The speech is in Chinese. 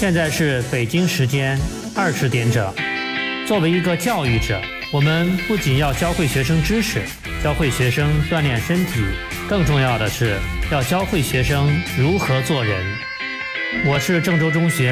现在是北京时间20点整。作为一个教育者，我们不仅要教会学生知识，教会学生锻炼身体，更重要的是要教会学生如何做人。我是郑州中学